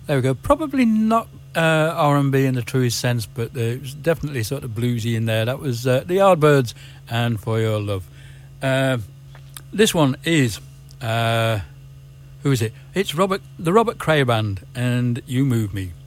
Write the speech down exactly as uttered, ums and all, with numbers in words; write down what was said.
There we go. Probably not uh, R and B in the truest sense, but uh, it was definitely sort of bluesy in there. That was uh, the Yardbirds and For Your Love. Uh, this one is... Uh, who is it? It's Robert, the Robert Cray Band and You Move Me.